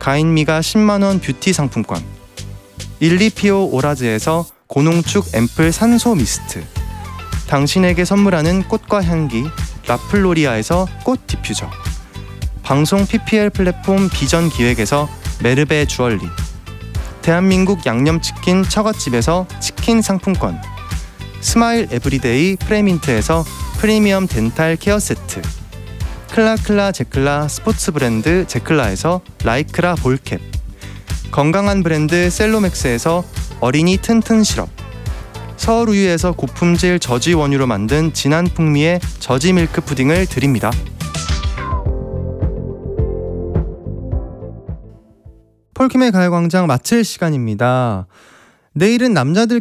가인미가 10만원 뷰티 상품권, 일리피오 오라즈에서 고농축 앰플 산소 미스트, 당신에게 선물하는 꽃과 향기 라플로리아에서 꽃 디퓨저, 방송 PPL 플랫폼 비전 기획에서 메르베 주얼리, 대한민국 양념치킨 처갓집에서 치킨 상품권, 스마일 에브리데이 프레민트에서 프리미엄 덴탈 케어 세트, 클라클라 제클라 스포츠 브랜드 제클라에서 라이크라 볼캡, 건강한 브랜드 셀로맥스에서 어린이 튼튼 시럽, 서울우유에서 고품질 저지 원유로 만든 진한 풍미의 저지 밀크 푸딩을 드립니다. 폴킴의 가요광장 마칠 시간입니다. 내일은 남자들